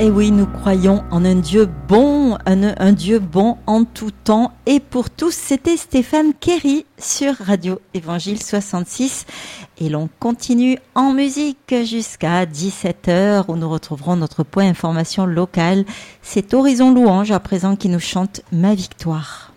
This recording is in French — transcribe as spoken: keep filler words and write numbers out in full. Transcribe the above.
Et oui, nous croyons en un Dieu bon, un, un Dieu bon en tout temps et pour tous. C'était Stéphane Kerry sur Radio Évangile soixante-six. Et l'on continue en musique jusqu'à dix-sept heures où nous retrouverons notre point information locale. C'est Horizon Louange à présent qui nous chante Ma Victoire.